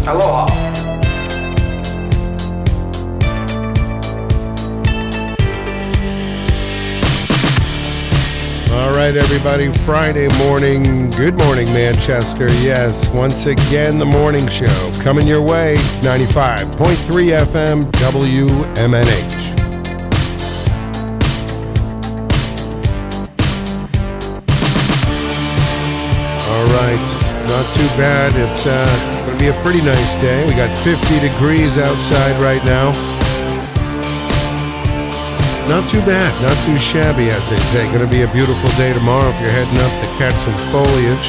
Aloha. All right, everybody, Friday morning. Good morning, Manchester. Yes, once again, the morning show coming your way. 95.3 FM, WMNH. All right, not too bad. It's going to be a pretty nice day. We got 50 degrees outside right now. Not too bad, not too shabby, as they say. Going to be a beautiful day tomorrow if you're heading up to catch some foliage.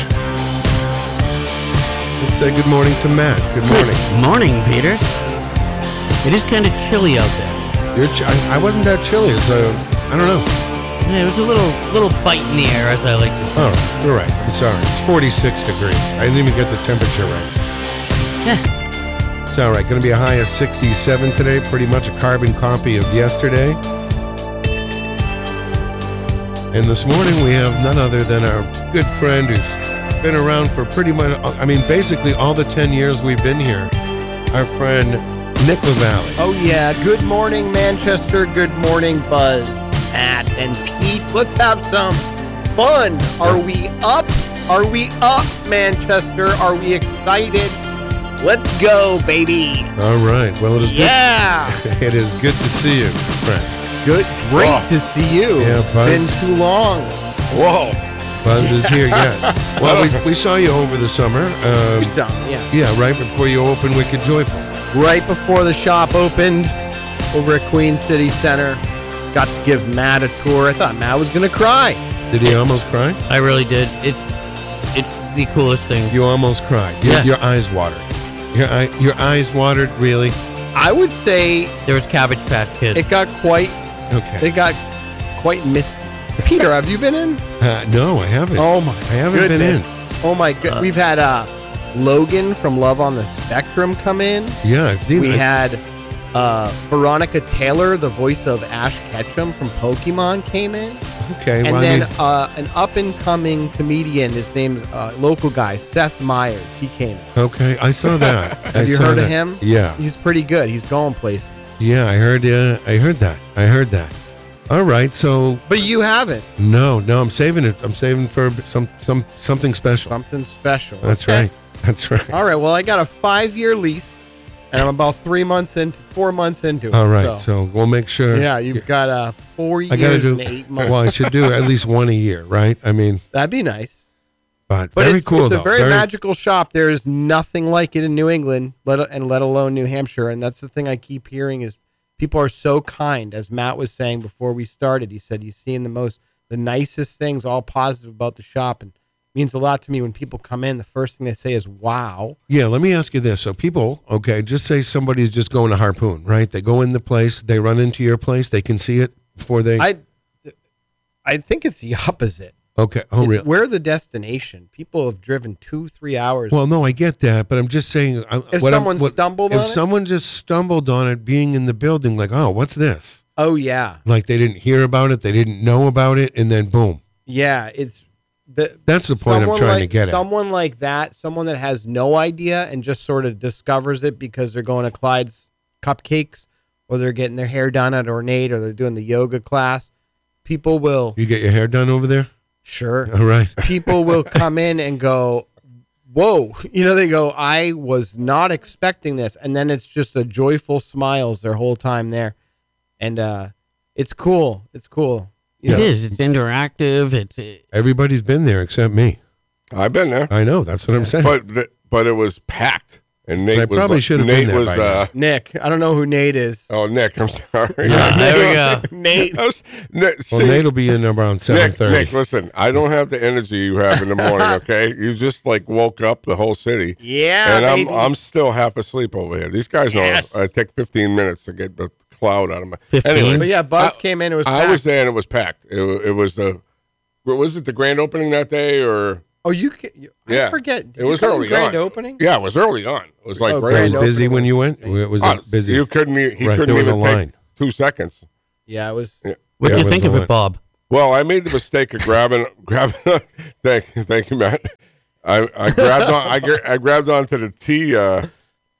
Let's say good morning to Matt. Good morning. Good morning, Peter. It is kind of chilly out there. I wasn't that chilly, so I don't know. Yeah, it was a little bite in the air, as I like to say. Oh, you're right. I'm sorry. It's 46 degrees. I didn't even get the temperature right. Yeah. It's all right. Going to be a high of 67 today. Pretty much a carbon copy of yesterday. And this morning we have none other than our good friend who's been around for pretty much, basically all the 10 years we've been here. Our friend Nick LaValle. Oh yeah, good morning Manchester, good morning Buzz, Matt, and Pete. Let's have some fun. Are we up? Are we up, Manchester? Are we excited? Let's go, baby. All right. Well, it is good. Yeah. It is good to see you, friend. Great to see you. Yeah, Buzz. Been too long. Whoa. Buzz is here, yeah. Well, we saw you over the summer. We saw, yeah. Yeah, right before you opened Wicked Joyful. Right before the shop opened over at Queen City Center. Got to give Matt a tour. I thought Matt was going to cry. Did he almost cry? I really did. It's the coolest thing. You almost cried. Yeah. Your eyes watered. Your eyes watered, really? I would say There was Cabbage Patch Kids. it got quite Okay. It got quite misty. Peter, have you been in? No, I haven't. Oh my! I haven't been in. Oh my god! We've had Logan from Love on the Spectrum come in. Yeah, I've seen We it. had Veronica Taylor, the voice of Ash Ketchum from Pokemon, came in. Okay. And well, then an up-and-coming comedian, his name, local guy, Seth Meyers, he came in. okay, I saw that. Have you heard of him? Yeah. He's pretty good. He's going places. Yeah, I heard that. All right, so But you haven't. no, I'm saving it. I'm saving for something special. Something special. That's Okay. right. That's right. All right. Well, I got a 5-year lease, and I'm about 4 months into it. All right, so we'll make sure. yeah, you've got 4 I got to years do. and 8 months. Well, I should do at least one a year, right? I mean, That'd be nice. but But very it's, cool it's though. a very magical shop. There is nothing like it in New England, let alone New Hampshire. And that's the thing I keep hearing is people are so kind. As Matt was saying before we started, he said he's seeing the nicest things, all positive about the shop, and it means a lot to me when people come in. The first thing they say is "Wow." Yeah, let me ask you this. So people, okay, just say somebody's just going to Harpoon, right? They go in the place, they run into your place, they can see it before they. I think it's the opposite. Okay. Oh, really? We're the destination. People have driven 2-3 hours. Well, no, I get that, but I'm just saying. If someone stumbled on if it? someone just stumbled on it, being in the building, like, oh, what's this? Oh yeah, Like they didn't hear about it, they didn't know about it, and then boom. yeah. It's That's the point I'm trying to get at. Someone like that, someone that has no idea and just sort of discovers it because they're going to Clyde's Cupcakes, or they're getting their hair done at Ornate, or they're doing the yoga class. People will You get your hair done over there? sure. All right. People will come in and go, whoa. They go, I was not expecting this. And then it's just a joyful smiles their whole time there. And it's cool. It's cool. It is. It's interactive. Everybody's been there except me. I've been there, I know. That's what I'm saying. but it was packed, and Nate I probably should have been there by now. Nick, I don't know who Nate is. Oh, Nick, I'm sorry. There we go. Nate. Well, Nate will be in around 7:30. Nick, listen, I don't have the energy you have in the morning. Okay, you just woke up the whole city. Yeah, and baby. I'm still half asleep over here. These guys know Yes. I take 15 minutes to get the cloud out of my. 15? Anyway, But yeah, Buzz came in. It was I packed. was there and it was packed. It was the grand opening that day or? Oh, I forget. Did It was you come early grand on. opening? Yeah, it was early on. It was like Oh, right. It was grand busy opening when you was went? It was busy. You couldn't. He Right, couldn't there was even a line. take 2 seconds. Yeah, it was. Yeah. What Yeah, do you it think was of a lot. it, Bob? Well, I made the mistake of grabbing. Thank you, Matt. I grabbed on. I grabbed onto the T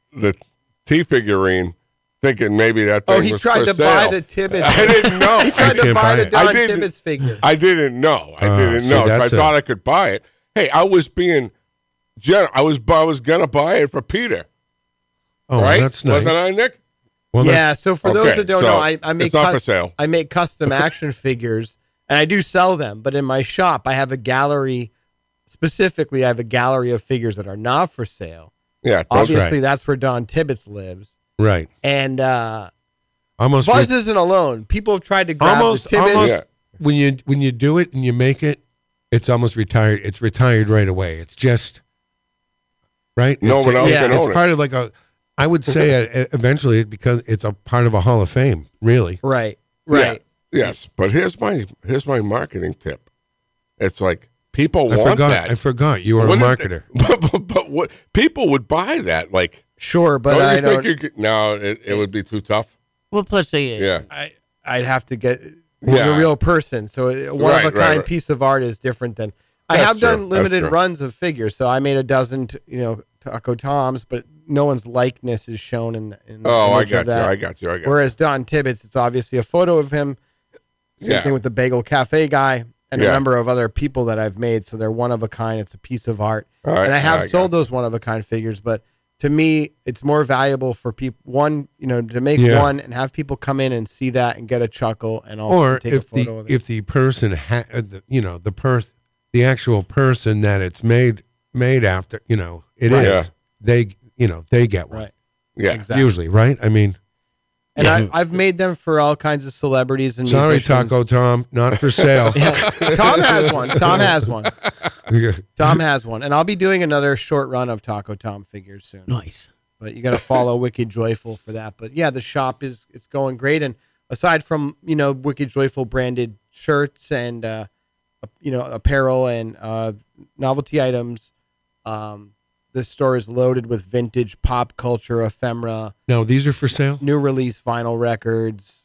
the T figurine, thinking maybe that thing Oh, he was tried for to sale. buy the Tibbetts. I didn't know. He tried to can't buy buy the it. Don I didn't- Tibbetts figure. I didn't know. I didn't so know. So I that's thought I could buy it. Hey, I was being generous. I was gonna buy it for Peter. Oh, right? that's nice. Wasn't I, Nick? Well, Yeah, so for those Okay, that don't so know, I make it's not for sale. I make custom action figures, and I do sell them. But in my shop, I have a gallery. Specifically, I have a gallery of figures that are not for sale. Yeah. Obviously, right. that's where Don Tibbetts lives. right. And Almost. Buzz isn't alone. People have tried to grab almost. the Tibbetts. Almost. Yeah. When you do it and you make it, it's almost retired. It's retired right away. It's just right. No It's- one else Yeah. can It's own it. part of like a. I would say eventually because it's a part of a Hall of Fame. Really. Right, right. Yeah. Yes, but here's my marketing tip. It's like people I want forgot. that. I forgot you were a Wouldn't marketer. but what people would buy that? Like, Sure, but don't I you don't. think you could? No, it would be too tough. Well, plus they, Yeah. I'd have to get who's Yeah. a real person. So a one Right, of a kind right. piece of art is different than I That's have true. done limited That's true. runs of figures. So I made a dozen, Taco Toms, but no one's likeness is shown in the Oh, I image got of you. that. I got you. Whereas Don Tibbetts, it's obviously a photo of him. Same Yeah. thing with the Bagel Cafe guy and a Yeah. number of other people that I've made. So they're one of a kind. It's a piece of art. All right, And I have I sold got those one of a kind figures, but to me, it's more valuable for people, to make Yeah. one and have people come in and see that and get a chuckle and also Or take if a photo of it. if the person the actual person that it's made after it Right. is they get one Right. Yeah. Exactly. usually, right? I mean, And Yeah. I've made them for all kinds of celebrities and sorry, musicians. Taco Tom, not for sale. Tom has one. Tom has one. Tom has one. And I'll be doing another short run of Taco Tom figures soon. nice. But you got to follow Wicked Joyful for that. But yeah, the shop it's going great. And aside from Wicked Joyful branded shirts and apparel and novelty items, the store is loaded with vintage pop culture ephemera, Now these are for sale. new release vinyl records.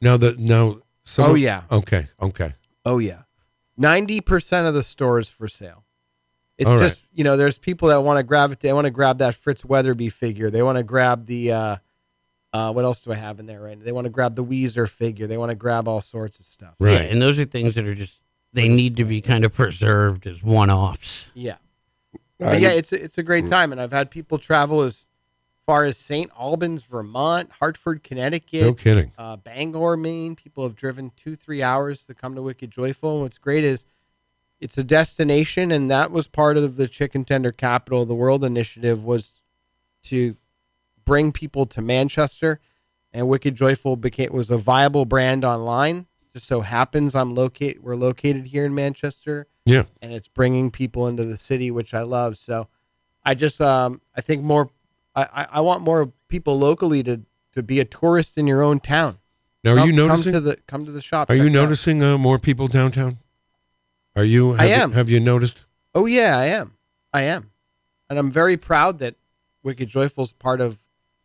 Oh yeah. Okay. Oh yeah, 90% of the store is for sale. It's All just there's people that want to grab it. They want to grab that Fritz Weatherby figure. They want to grab the what else do I have in there right now? They want to grab the Weezer figure. They want to grab all sorts of stuff. Right. Yeah, and those are things that are just they need to be kind of preserved as one-offs. Yeah. But yeah, it's a great time, and I've had people travel as far as St. Albans, Vermont, Hartford, Connecticut, No kidding. Bangor, Maine. People have driven 2-3 hours to come to Wicked Joyful. And what's great is it's a destination, and that was part of the Chicken Tender Capital of the World initiative was to bring people to Manchester, and Wicked Joyful was a viable brand online. Just so happens we're located here in Manchester. Yeah. And it's bringing people into the city, which I love. So I just, I think more, I want more people locally to be a tourist in your own town. Now, are you noticing? Come to the shop. Are check you it out. noticing more people downtown? Are you? I am. Have you noticed? Oh yeah, I am. And I'm very proud that Wicked Joyful's part of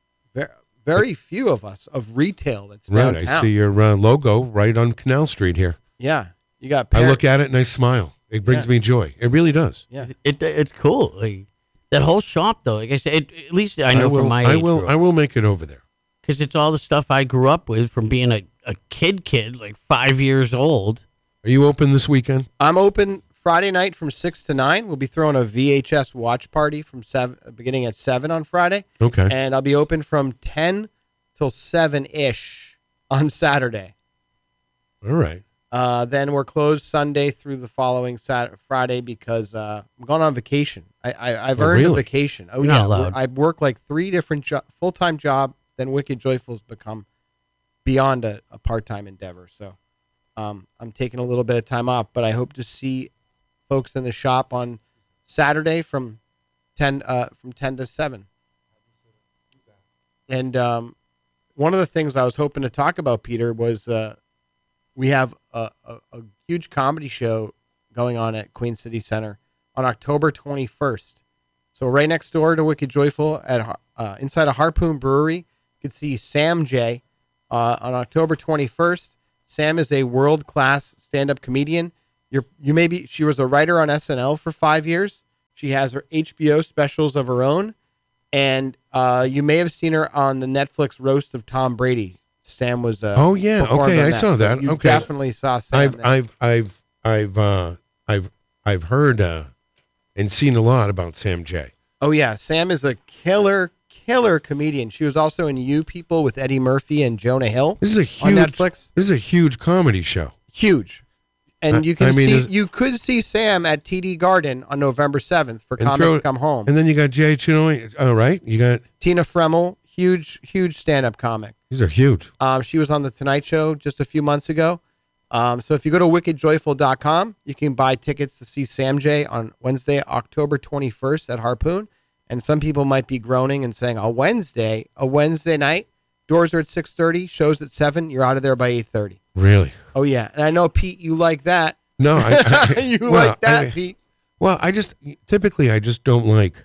very few of us of retail that's Right. downtown. I see your logo right on Canal Street here. Yeah. You got I look at it and I smile. It brings me joy. It really does. Yeah. It's cool. Like, that whole shop, though, like I said, at least I know will, from my I age will. I will make it over there. because it's all the stuff I grew up with from being a kid, like 5 years old. Are you open this weekend? I'm open Friday night from 6 to 9. We'll be throwing a VHS watch party from 7, beginning at 7 on Friday. Okay. And I'll be open from 10 till 7-ish on Saturday. All right. Then we're closed Sunday through the following Friday because I'm going on vacation. I've earned a really? vacation. Oh, You're yeah. not allowed. I work like 3 different full-time job. Then Wicked Joyful's become beyond a part-time endeavor. So I'm taking a little bit of time off, but I hope to see folks in the shop on Saturday from 10 to 7. And one of the things I was hoping to talk about, Peter, was we have a huge comedy show going on at Queen City Center on October 21st. So right next door to Wicked Joyful at inside a Harpoon Brewery, you can see Sam J on October 21st. Sam is a world-class stand-up comedian. She was a writer on SNL for 5 years. She has her HBO specials of her own. And you may have seen her on the Netflix roast of Tom Brady. Sam was. Oh yeah, performed okay, on I saw So that. you Okay, definitely saw Sam. I've heard and seen a lot about Sam J. Oh yeah, Sam is a killer comedian. She was also in You People with Eddie Murphy and Jonah Hill. This is a on huge Netflix. This is a huge comedy show. Huge. And you can I mean, you could see Sam at TD Garden on November 7th for Comics Come Home. And then you got Jay Chinoli. Oh, right. You got Tina Fremmel, huge stand-up comic. these are huge. She was on The Tonight Show just a few months ago. So if you go to wickedjoyful.com, you can buy tickets to see Sam J on Wednesday, October 21st at Harpoon. And some people might be groaning and saying, a Wednesday night, doors are at 6:30, shows at 7, you're out of there by 8:30. Really? Oh, yeah. And I know, Pete, you like that. No, like that, Pete. Well, I just don't like,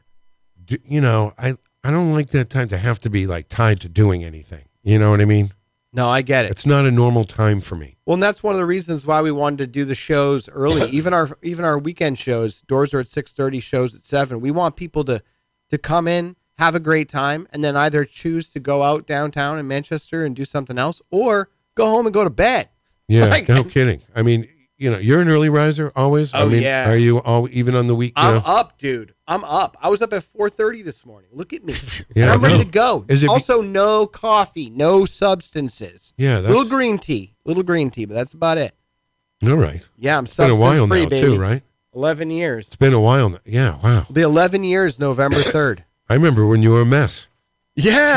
I don't like that time to have to be like tied to doing anything. You know what I mean? No, I get it. It's not a normal time for me. Well, and that's one of the reasons why we wanted to do the shows early. even our weekend shows, doors are at 6:30, shows at 7. We want people to come in, have a great time, and then either choose to go out downtown in Manchester and do something else, or go home and go to bed. Yeah, Like- no kidding. I mean, you're an early riser always. I Oh, mean, yeah. Are you all even on the week? I'm up, dude. I'm up. I was up at 4:30 this morning. Look at me. Yeah, and I'm I ready know. to go. Is it be- also, no coffee, no substances. Yeah, that's little green tea, but that's about it. all right. Yeah, I'm It's been a while substance-free, now, baby. too, right? 11 years. It's been a while now. Yeah, wow. It'll be 11 years, November 3rd. I remember when you were a mess. Yeah.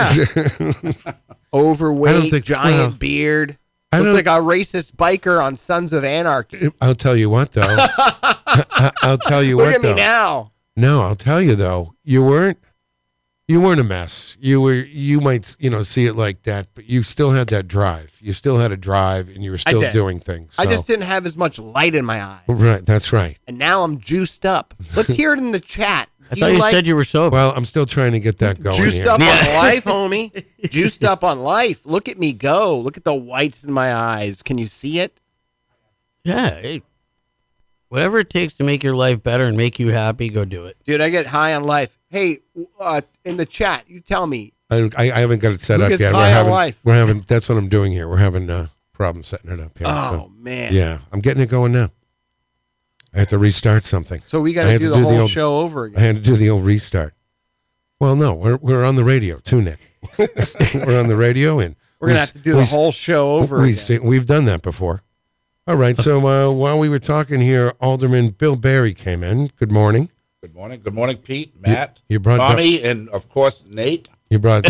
Overweight, think- giant well, beard. I Looked don't- like a racist biker on Sons of Anarchy. I'll tell you what, though. I'll tell you Look what, at me though. now. No, I'll tell you though. You weren't a mess. You might see it like that, but you still had that drive. You still had a drive, and you were still did. doing things. I So- just didn't have as much light in my eye. right. That's right. And now I'm juiced up. Let's hear it in the chat. I thought you said you were sober. Well, I'm still trying to get that going. Juiced here. up on life, homie. Juiced up on life. Look at me go. Look at the whites in my eyes. Can you see it? Yeah. Hey, whatever it takes to make your life better and make you happy, go do it. Dude, I get high on life. Hey, in the chat, you tell me. I haven't got it set Who up gets yet. high on life? We're having. That's what I'm doing here. We're having problems setting it up here. Oh, man. Yeah, I'm getting it going now. I have to restart something. So we got I to had do to the do the whole old- show over I again. had to do the old restart. Well, no, we're on the radio too, Nick. We're on the radio, and We're going to have to do the whole show over again. We've done that before. All right. So while we were talking here, Alderman Bill Barry came in. Good morning. Good morning. Good morning, Pete, Matt, You brought Tommy, and of course Nate. You brought.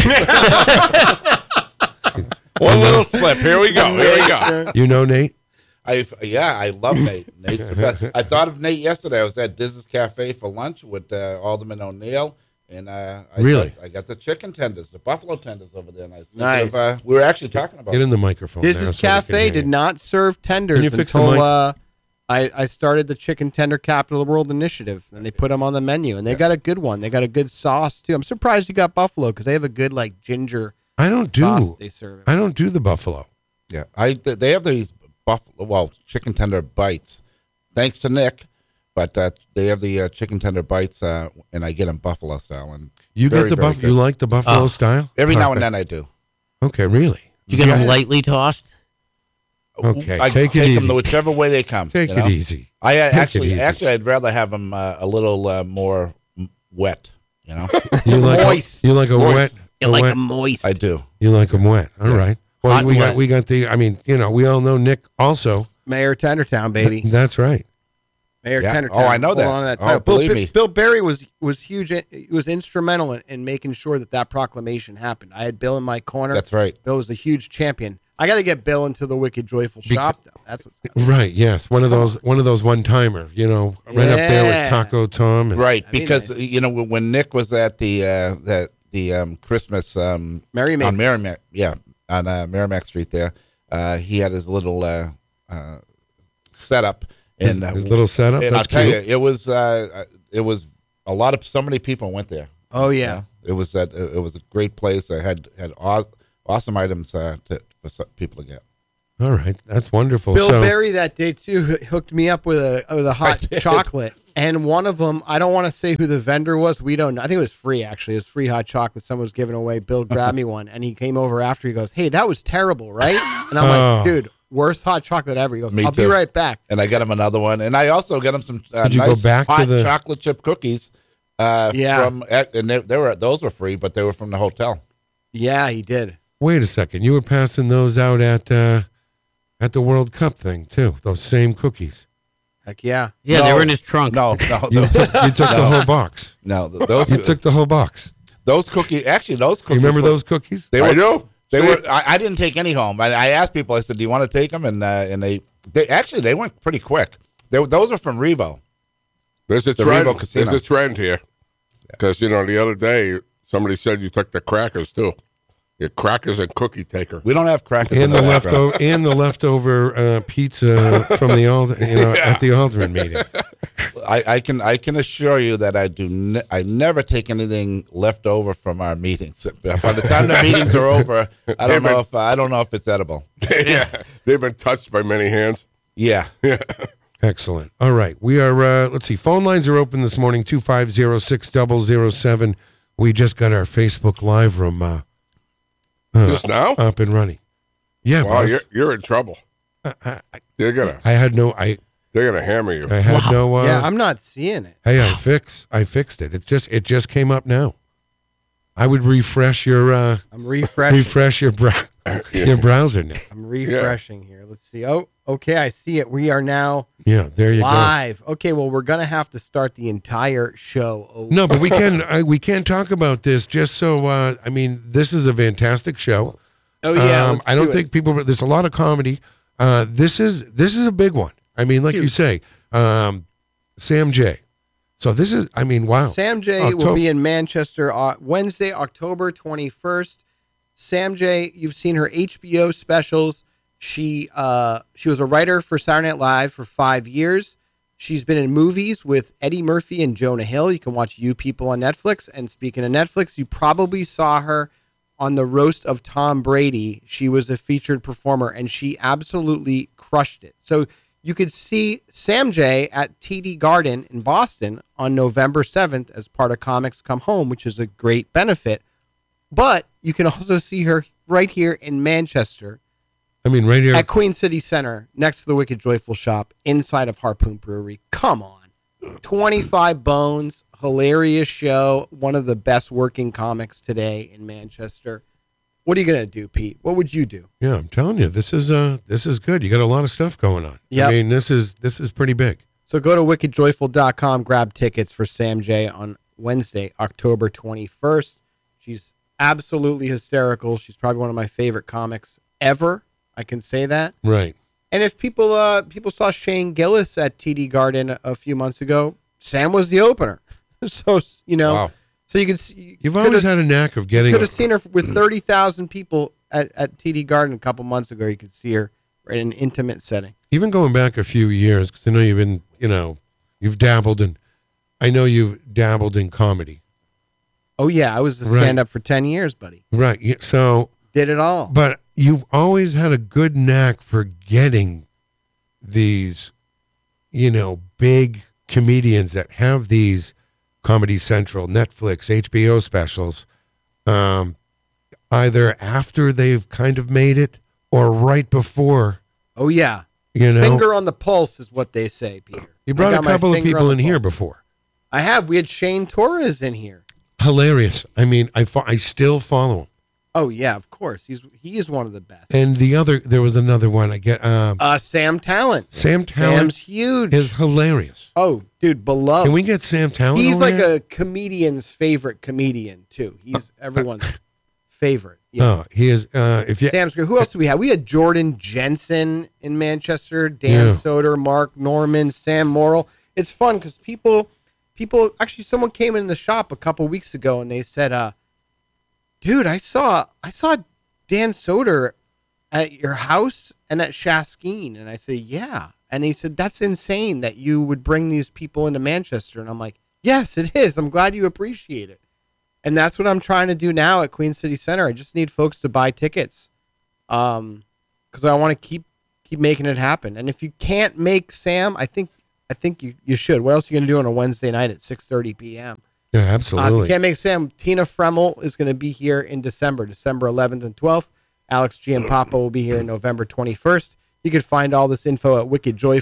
One little slip. Here we go. Here we go. You know Nate. I love Nate. Nate's the best. I thought of Nate yesterday. I was at Diz's Cafe for lunch with Alderman O'Neill, and Really? I got the chicken tenders, the buffalo tenders over there. And I was thinking Nice. of, we were actually talking about Get in the microphone. This there is so we can Cafe hear did you. not serve tenders Can you fix the until mic? I started the Chicken Tender Capital of the World initiative, and they put them on the menu, and they got a good one. They got a good sauce too. I'm surprised you got buffalo because they have a good like ginger I don't sauce do. they serve. I don't do the buffalo. Yeah, they have these chicken tender bites. Thanks to Nick, but they have the chicken tender bites, and I get them buffalo style. And You very, get the very buff. good. You like the buffalo style? Every now Perfect. and then I do. Okay, really. You get them lightly tossed? Okay, I take it them easy. whichever way they come. Take you it know? easy. I Take it easy. actually, I'd rather have them a little more wet. You know, You like Moist. You like a Moist. wet. You a like wet- them moist. I do. You like them wet. All right. Well, Hot and wet. we got the. I mean, we all know Nick also. Mayor Tendertown, baby. That's right. Mayor Yeah. Tendertown. Oh, I know Hold that. on to that Oh, title. believe me. Bill Barry was huge. He was instrumental in making sure that proclamation happened. I had Bill in my corner. That's right. Bill was a huge champion. I got to get Bill into the Wicked Joyful shop, though. That's what's Right. Yes. One of those one timer. Right up there Yeah. with Taco Tom. And, Right, be because nice. when Nick was at the Christmas Merrymaker. on Merrimack, on Merrimack Street there, he had his little setup His, and his little setup. and That's I'll tell cute. you, it was a lot of so many people went there. Oh yeah. It was a great place. I had awesome items for people to get. All right. That's wonderful. Bill so, Barry that day too hooked me up with a hot chocolate, And one of them, I don't want to say who the vendor was. We don't know. I think it was free, actually. It was free hot chocolate. Someone was giving away. Bill grabbed me one, and he came over after. He goes, "Hey, that was terrible, right?" And I'm like, "Dude, worst hot chocolate ever." He goes, Me "I'll be too. right back." And I got him another one, and I also got him some Did you go nice back to hot the- chocolate chip cookies. Yeah. And those were free, but they were from the hotel. Yeah, he did. Wait a second. You were passing those out at the World Cup thing too. Those same cookies. Heck yeah. Yeah, they No. were in his trunk. No, You took the whole box. no, those You took the whole box. those cookies. Actually, those cookies. You remember were- those cookies? They were. I do. They See? were. I didn't take any home. I asked people. I said, "Do you want to take them?" And they went pretty quick. Those are from Revo. There's a The trend. Revo Casino. There's a trend here. Because, the other day, somebody said you took the crackers, too. You're crackers and cookie taker. We don't have crackers in And the restaurant. leftover pizza from the at the Alderman meeting. I can assure you that I do. I never take anything left over from our meetings. By the time the meetings are over, I don't know if it's edible. Yeah. They've been touched by many hands. Yeah. Excellent. All right. We are, let's see, phone lines are open this morning, 250-6007. We just got our Facebook Live room Just now? up and running. Yeah, Wow, boss. you're in trouble. They're gonna I hammer you. had no, Yeah, I'm not seeing it. hey, I fixed it. It just came up now. I would refresh your, I'm refreshing. your browser now. I'm refreshing here. Let's see. Oh, okay. I see it. We are now Yeah, there you go. live. Okay. Well, we're going to have to start the entire show over. No, but we can talk about this just so. I mean, this is a fantastic show. Oh, yeah. I don't think people. There's a lot of comedy. This is a big one. I mean, like you say, Sam J. So this is. I mean, wow. Sam J will be in Manchester Wednesday, October 21st. Sam J, you've seen her HBO specials. She was a writer for Saturday Night Live for 5 years. She's been in movies with Eddie Murphy and Jonah Hill. You can watch You People on Netflix. And speaking of Netflix, you probably saw her on the roast of Tom Brady. She was a featured performer, and she absolutely crushed it. So you could see Sam J at TD Garden in Boston on November 7th as part of Comics Come Home, which is a great benefit. But you can also see her right here in Manchester I mean, right here. at Queen City Center next to the Wicked Joyful Shop inside of Harpoon Brewery. Come on. 25 Bones, hilarious show, one of the best working comics today in Manchester. What are you going to do, Pete? What would you do? Yeah, I'm telling you, this is good. You got a lot of stuff going on. Yep. I mean, this is pretty big. So go to wickedjoyful.com, grab tickets for Sam J on Wednesday, October 21st. She's absolutely hysterical. She's probably one of my favorite comics ever. I can say that. Right. And if people saw Shane Gillis at TD Garden a few months ago, Sam was the opener. So, Wow. so you could see. You've always had a knack of getting. Could have seen her with 30,000 people at TD Garden a couple months ago. You could see her in an intimate setting. Even going back a few years, because I know you've been, you've dabbled in. I know you've dabbled in comedy. Oh yeah, I was a Right. stand-up for 10 years, buddy. Right. Yeah, so, Did it all. but you've always had a good knack for getting these, big comedians that have these Comedy Central, Netflix, HBO specials, either after they've kind of made it or right before, Oh yeah, you know. finger on the pulse is what they say, Peter. You I brought a got my couple of finger people on in the here pulse. before. I have. We had Shane Torres in here. Hilarious. I mean, I still follow him. Oh yeah, of course. He is one of the best. And there was another one. I get Sam Talent. Sam Talent Sam's huge. is hilarious. Oh, dude, beloved. Can we get Sam Talent? He's over like here? a comedian's favorite comedian too. He's everyone's favorite. Yeah. Oh, he is. If you Sam's great. Who else do we have? We had Jordan Jensen in Manchester, Dan Yeah. Soder, Mark Norman, Sam Morrill. It's fun because people actually someone came in the shop a couple weeks ago and they said, dude, I saw Dan Soder at your house and at Shaskeen. And I said, yeah. And he said, that's insane that you would bring these people into Manchester. And I'm like, yes, it is. I'm glad you appreciate it. And that's what I'm trying to do now at Queen City Center. I just need folks to buy tickets because I want to keep making it happen. And if you can't make Sam, I think I think you should. What else are you going to do on a Wednesday night at 6:30 p.m.? Yeah, If you absolutely. can't make Sam, Tina Fremmel is going to be here in December 11th and 12th. Alex G. and Papa will be here November 21st. You can find all this info at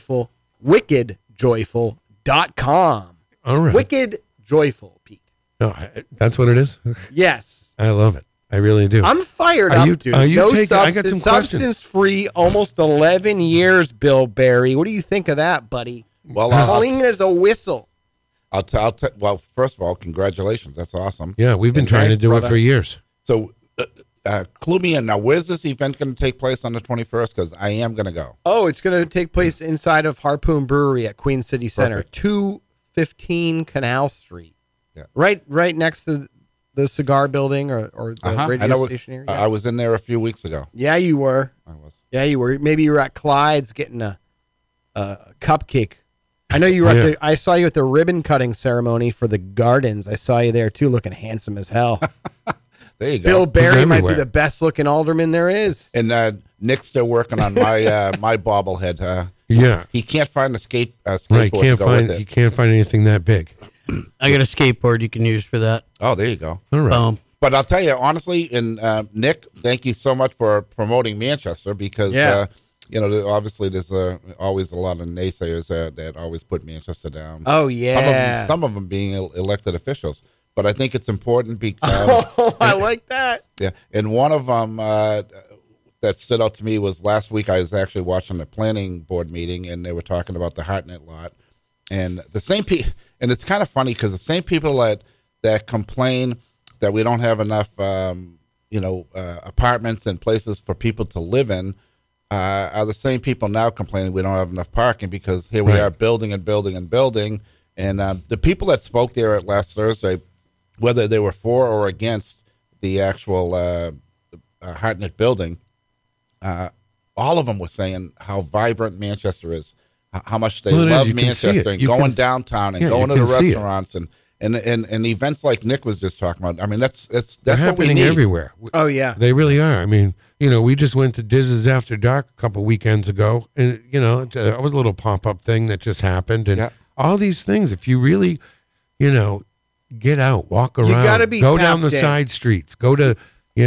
wickedjoyful.com. All right. Wicked Joyful, Pete. No, that's what it is. Yes. I love it. I really do. I'm fired Are up, you- dude. are you no taking- I got some questions. Substance-free, almost 11 years, Bill Barry. What do you think of that, buddy? Well, Clean as a whistle. well, first of all, congratulations. That's awesome. Yeah, we've been And trying to thanks, do brother. it for years. So, clue me in now. Where's this event going to take place on the 21st? Because I am going to go. Oh, it's going to take place inside of Harpoon Brewery at Queen City Center, Perfect. 215 Canal Street. Yeah. Right next to the cigar building or the I radio know. station area. I was in there a few weeks ago. Yeah, you were. I was. Yeah, you were. Maybe you were at Clyde's getting a cupcake. I know you were Yeah. I saw you at the ribbon cutting ceremony for the Gardens. I saw you there too, looking handsome as hell. There you go. Bill Barry might be everywhere. the best looking alderman there is. And Nick's still working on my my bobblehead. Yeah. He can't find a skateboard Right. to Can't go find with you it. can't find anything that big. I got a skateboard you can use for that. Oh, there you go. All right. Boom. But I'll tell you honestly, and Nick, thank you so much for promoting Manchester because Yeah. obviously there's always a lot of naysayers that always put Manchester down. Oh yeah. Some of them being elected officials. But I think it's important because Oh, I like that. yeah, and one of them that stood out to me was last week. I was actually watching the planning board meeting, and they were talking about the Hartnett lot, and the same people. And it's kind of funny because the same people that complain that we don't have enough, apartments and places for people to live in, are the same people now complaining we don't have enough parking because here we Right. are building and building and building. And the people that spoke there at last Thursday, whether they were for or against the actual Hartnett building, all of them were saying how vibrant Manchester is, how much they Well, it is. love You can see Manchester it. and You going can- downtown and Yeah, going you to the can see it. restaurants and events like Nick was just talking about. I mean, that's They're what we happening need. everywhere. Oh yeah. They really are. I mean, we just went to Diz's After Dark a couple weekends ago, and it was a little pop-up thing that just happened, and Yeah. all these things. If you really, get out, walk around, gotta be go down the tapped in. side streets, go to,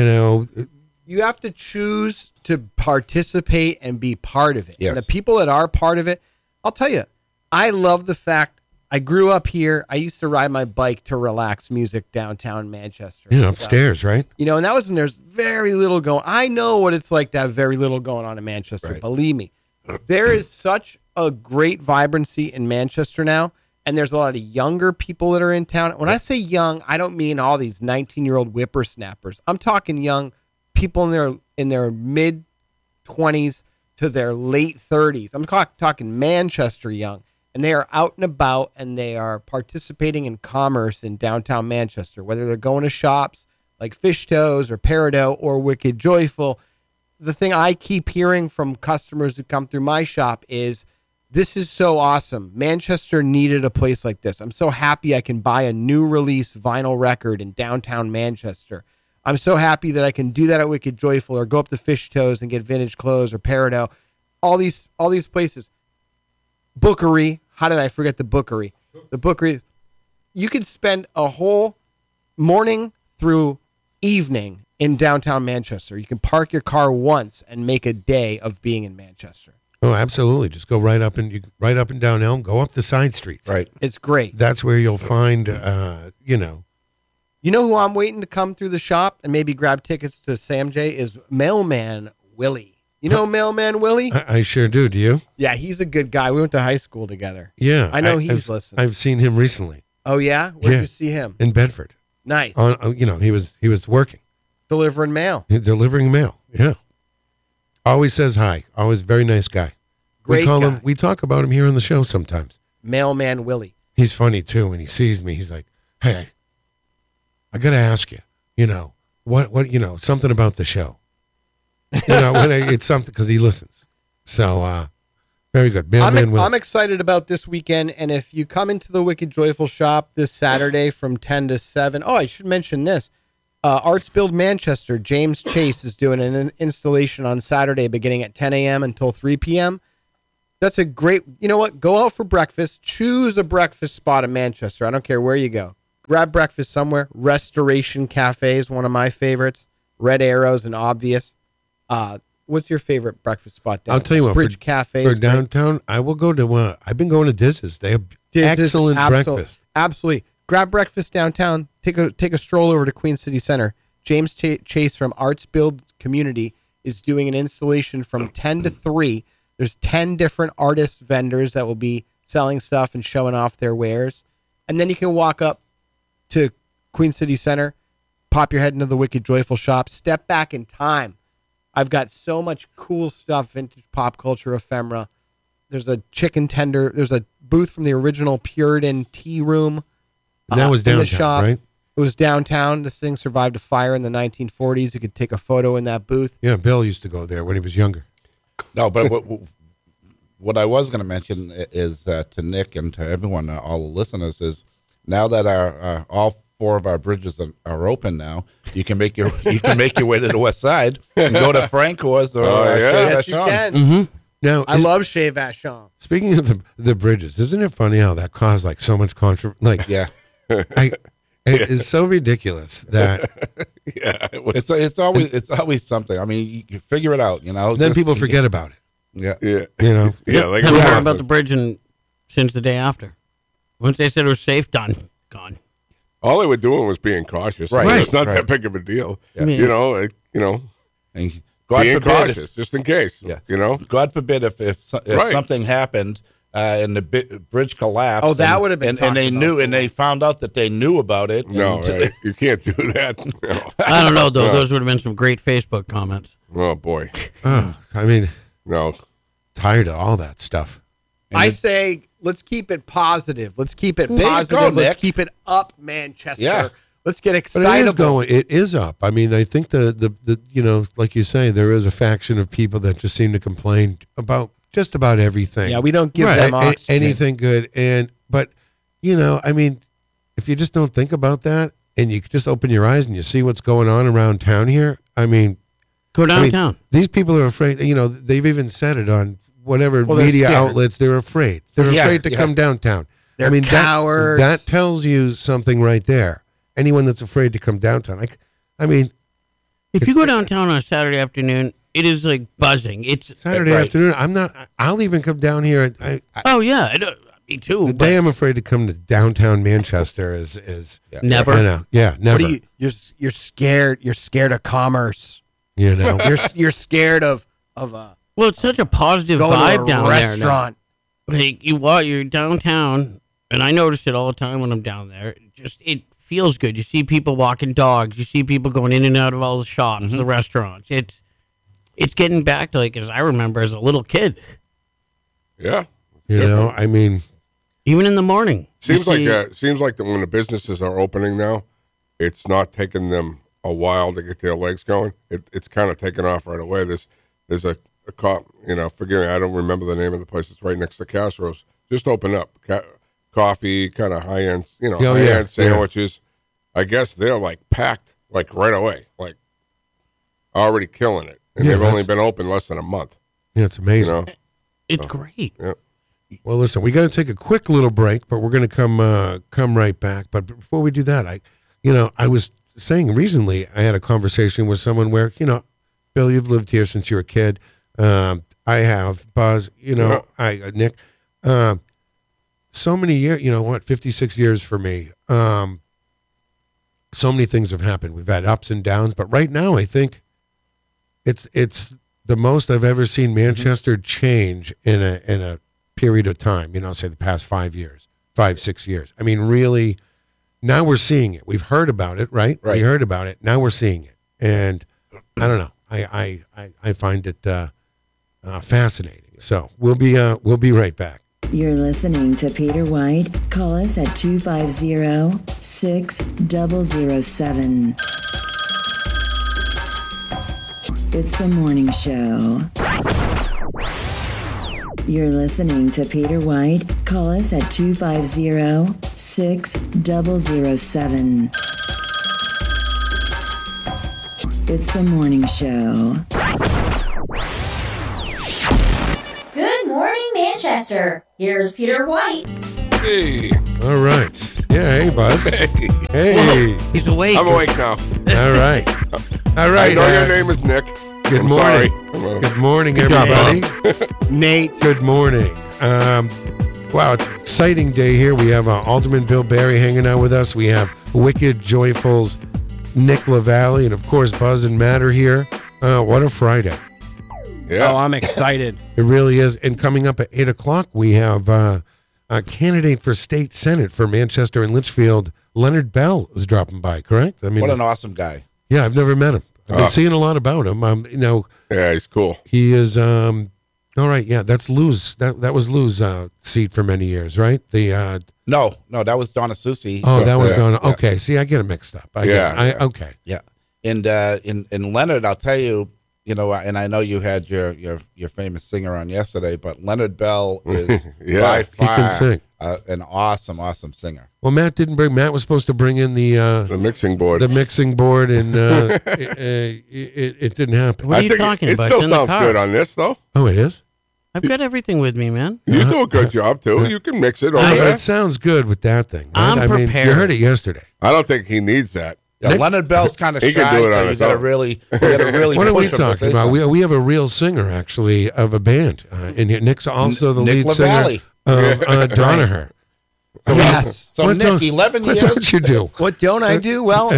You have to choose to participate and be part of it. Yes. And the people that are part of it, I'll tell you, I love the fact I grew up here. I used to ride my bike to relax music downtown Manchester. So, upstairs, right? and that was when there's very little going. I know what it's like to have very little going on in Manchester. Right. Believe me, there is such a great vibrancy in Manchester now, and there's a lot of younger people that are in town. When I say young, I don't mean all these 19-year-old whippersnappers. I'm talking young people in their mid 20s to their late 30s. I'm talking Manchester young. And they are out and about, and they are participating in commerce in downtown Manchester, whether they're going to shops like Fish Toes or Peridot or Wicked Joyful. The thing I keep hearing from customers who come through my shop is, this is so awesome. Manchester needed a place like this. I'm so happy I can buy a new release vinyl record in downtown Manchester. I'm so happy that I can do that at Wicked Joyful or go up to Fish Toes and get vintage clothes or Peridot. All these places. Bookery. How did I forget the Bookery? The Bookery. You could spend a whole morning through evening in downtown Manchester. You can park your car once and make a day of being in Manchester. Oh, absolutely. Just go right up and down Elm. Go up the side streets. Right. It's great. That's where you'll find, You know who I'm waiting to come through the shop and maybe grab tickets to Sam J is Mailman Willie. You know Mailman Willie? I sure do. Do you? Yeah, he's a good guy. We went to high school together. Yeah. I know he's listening. I've seen him recently Oh yeah? Where'd Yeah. you see him? in Bedford. Nice. He was working, Delivering mail. delivering mail. Yeah. Always says hi. Always very nice guy. Great we call guy. him. We talk about him here on the show sometimes. Mailman Willie. He's funny too. When he sees me, he's like, "Hey, I got to ask you. What? Something about the show. It's something because he listens. So, very good. Mailman Will. I'm excited about this weekend, and if you come into the Wicked Joyful shop this Saturday from 10 to 7, I should mention this. Arts Build Manchester, James Chase is doing an installation on Saturday beginning at 10 a.m. until 3 p.m. That's a great, you know what? Go out for breakfast. Choose a breakfast spot in Manchester. I don't care where you go. Grab breakfast somewhere. Restoration Cafe is one of my favorites. Red Arrows and Obvious. What's your favorite breakfast spot downtown? I'll tell you what. Bridge Cafe. For downtown, I will go to, I've been going to Diz's. They have excellent breakfast. Absolutely. Grab breakfast downtown. Take a stroll over to Queen City Center. James Chase from Arts Build Community is doing an installation from 10 to 3. There's 10 different artist vendors that will be selling stuff and showing off their wares. And then you can walk up to Queen City Center, pop your head into the Wicked Joyful Shop, step back in time. I've got so much cool stuff, vintage pop culture, ephemera. There's a chicken tender. There's a booth from the original Puritan Tea Room. And that was in the downtown, shop. right? It was downtown. This thing survived a fire in the 1940s. You could take a photo in that booth. Yeah, Bill used to go there when he was younger. No, but what I was going to mention is to Nick and to everyone, all the listeners, is now that our all 4 of our bridges are open now, you can make your way to the west side and go to Francois or Yes, you can. Now, I love Chez Vachon. speaking of the bridges, isn't it funny how that caused like so much controversy? Like, Yeah, it's so ridiculous that it's always something. I mean, you figure it out, you know. then Just- people forget about it. Yeah, Yeah. You know, Yeah. Like, Haven't heard about the bridge since the day after. Once they said it was safe, done, gone. all they were doing was being cautious. Right. It's not Right. that big of a deal. Yeah. You know, and God being forbid, cautious just in case. Yeah. You know? God forbid if Right. something happened and the bridge collapsed. Oh, that and- would have been and they talked knew, about. and they found out that they knew about it. No, and- you can't do that. No. I don't know, though. Those would have been some great Facebook comments. Oh, boy. I mean, No. tired of all that stuff. I say let's keep it positive. Let's keep it There you go, positive. Let's Nick. keep it up, Manchester. Yeah. Let's get But excited. it is going. It is up. I mean, I think the you know, like you say, there is a faction of people that just seem to complain about just about everything. Yeah, we don't give Right. them oxygen. Anything good. But you know, I mean, if you just don't think about that and you just open your eyes and you see what's going on around town here, I mean, Go downtown. these people are afraid. You know, they've even said it on whatever Well, they're media scared. outlets. They're afraid. They're Yeah, afraid to yeah. come downtown. They're that- cowards. That tells you something right there. Anyone that's afraid to come downtown, I mean, If you go downtown on a Saturday afternoon, it is like buzzing. It's Saturday Right. afternoon. I'll even come down here. oh yeah, me too. The but day I'm afraid to come to downtown Manchester is never. I know. Yeah, never. What do you're scared. You're scared of commerce. You know. You're scared of Well, it's such a positive going vibe to a down there. now. restaurant. Like you're downtown, and I notice it all the time when I'm down there. It feels good. You see people walking dogs. You see people going in and out of all the shops, the restaurants. It's getting back to like as I remember as a little kid. Yeah. You know. I mean, Even in the morning. Seems You like see- that when the businesses are opening now, it's not taking them a while to get their legs going. It's kind of taking off right away. There's a cop, you know, forgive me, I don't remember the name of the place. It's right next to Castro's. Just opened up. Coffee, kind of high end, you know, Oh, high yeah, end sandwiches. I guess they're like packed like right away, like already killing it, and Yeah, they've only that's- been open less than a month. yeah, it's You amazing. know, It's great. Well, listen, we got to take a quick little break, but we're going to come right back. But before we do that, I was saying recently I had a conversation with someone where, you know, Bill, you've lived here since you were a kid. I have. Buzz, you know, Nick, so many years, you know what, 56 years for me. So many things have happened. We've had ups and downs, but right now I think it's the most I've ever seen Manchester change in a period of time, you know, say the past 5 years, 6 years. I mean, really, now we're seeing it. We've heard about it, right? Right. We heard about it. Now we're seeing it. And I don't know. I find it fascinating. So we'll be right back. You're listening to Peter White. Call us at 250-6007. It's the morning show. You're listening to Peter White. Call us at 250-6007. It's the morning show. Good morning, Manchester. Manchester. Here's Peter White. Hey, All right. Yeah, hey, Buzz. Hey. He's awake. I'm awake now. All right. All right. I know your name is Nick. Good I'm morning. sorry. Good morning, job, everybody. Nate. Good morning. Wow, it's an exciting day here. We have Alderman Bill Barry hanging out with us. We have Wicked Joyful's Nick LaValle, and of course Buzz and Matt are here. What a Friday. Yeah. Oh, I'm excited. It really is. And coming up at 8 o'clock, we have a candidate for state senate for Manchester and Litchfield, Leonard Bell, is dropping by, correct? I mean, What an awesome guy. yeah, I've never met him. I've been seeing a lot about him. Yeah, he's cool. He is, all right, yeah, that's Lou's. That was Lou's seat for many years, right? The No, that was Donna Susi. Oh, that was Yeah, going. yeah. Okay, see, I get it mixed up. Okay. Yeah. And in Leonard, I'll tell you, and I know you had your famous singer on yesterday, but Leonard Bell is Yeah, by he can far sing. an awesome singer. Well, Matt was supposed to bring in The mixing board. mixing board, and it didn't happen. What are you think talking it about? still It's in the sounds car. good on this, though. Oh, it is. I've got everything with me, man. You do a good job, too. You can mix it over I- there. It sounds good with that thing. Right? I'm I mean, you prepared. heard it yesterday. I don't think he needs that. Yeah, Leonard Bell's kind of He shy, can do it on so you his got to own. really What are we push him to talking say about? something. We have a real singer, actually, of a band. And Nick's also the Nick lead singer LaValle. of Donaher. Yes. So What Nick, don't- 11 What years. don't you do? What don't I do? Well,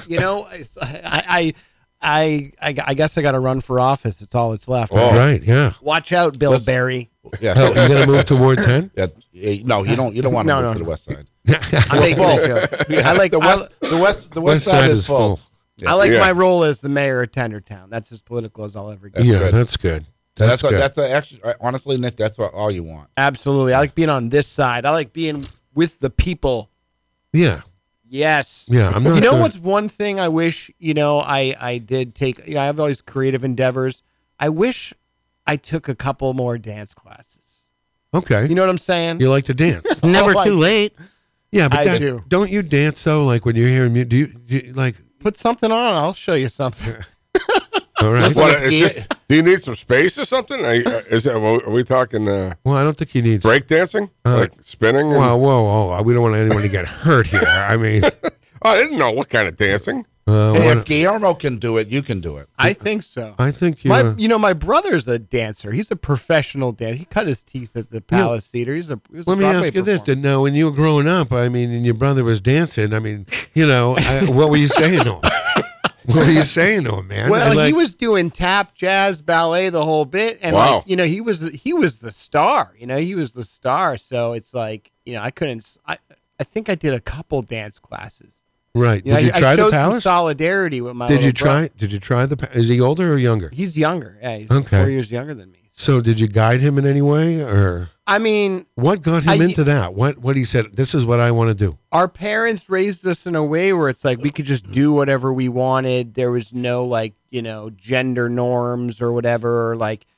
I guess I got to run for office. It's all that's left. Oh. Right, yeah. Watch out, Bill Barry. Yeah. Oh, you going to move to Ward 10? No, you don't want to No, move no, to the no. west side. I'm making a joke. I like the west side is full. I like Yeah. my role as the mayor of Tendertown. That's as political as I'll ever get. Yeah, good. that's good. That's good. actually honestly, Nick. That's all you want. Absolutely. I like being on this side. I like being with the people. Yeah. Yes. Yeah, I'm not. You know what's one thing I wish, I did take, I have all these creative endeavors. I wish I took a couple more dance classes. Okay. You know what I'm saying? You like to dance. Never Oh, too late. Yeah, but I do. Don't you dance though? Like when you're hearing music, do you like? Put something on. I'll show you something. All right. Listen, What, Yeah. do you need some space or something? Are we talking Well, I don't think he needs. break dancing? Like spinning? and- Whoa! We don't want anyone to get hurt here. I mean, I didn't know what kind of dancing. Hey, if Guillermo can do it, you can do it. I think so. I think you. My brother's a dancer. He's a professional dancer. He cut his teeth at the Palace Theater. He was a Let me Broadway ask you this: performer. Now, when you were growing up, I mean, and your brother was dancing, I mean, what were you saying to him? What were you saying to him, man? Well, he was doing tap, jazz, ballet, the whole bit, and Wow. he was the star. He was the star. So it's like I couldn't. I think I did a couple dance classes. right. You know, Did you try I the showed some Palace? solidarity with my. Did you little brother. try? Did you try the? Is he older or younger? He's younger. Yeah, he's Okay. 4 years younger than me. So, did you guide him in any way, or I mean, what got him into that? What he said? This is what I want to do. our parents raised us in a way where it's like we could just do whatever we wanted. There was no gender norms or whatever.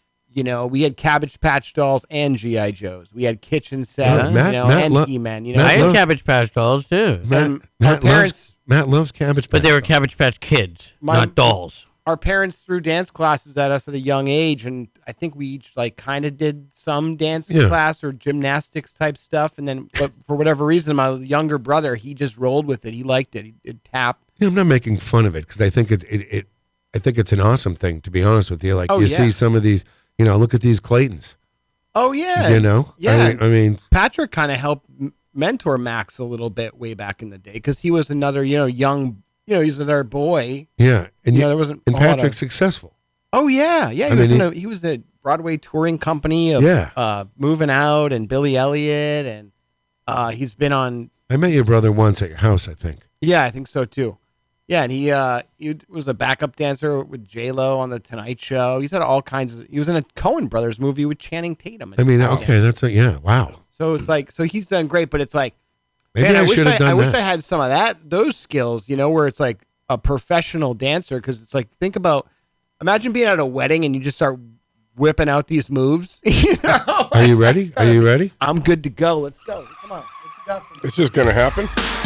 We had Cabbage Patch Dolls and GI Joes. We had kitchen sets, Yeah, Matt and lo- He-Man. Matt I had love- Cabbage Patch dolls too, And Matt our parents, loves Cabbage Patch. but they were Cabbage Patch kids, not dolls. our parents threw dance classes at us at a young age, and I think we each kind of did some dance Yeah. class or gymnastics type stuff. And then, but for whatever reason, my younger brother, he just rolled with it. He liked it. He'd tap. Yeah, I'm not making fun of it because I think I think it's an awesome thing. To be honest with you, Oh, you yeah. see some of these. Look at these Claytons. Oh yeah, Yeah. I mean, Patrick kind of helped mentor Max a little bit way back in the day because he was another young. He's another boy. yeah, and There wasn't. and a lot of- Patrick's successful. Oh yeah. I He was mean, he was the Broadway touring company of Yeah. Moving Out and Billy Elliot, and he's been on. I met your brother once at your house, I think. Yeah, I think so too. Yeah, and he was a backup dancer with J-Lo on the Tonight Show. He's had all kinds of. He was in a Coen Brothers movie with Channing Tatum. I mean, Oh, okay, that's wow. So it's so he's done great, but it's like, Maybe man, I wish should have done I wish that. I had some of those skills, where it's like a professional dancer. Because it's like, imagine being at a wedding and you just start whipping out these moves. Are you ready? Are you ready? I'm good to go. Let's go. Come on. What you got for me? It's just going to happen.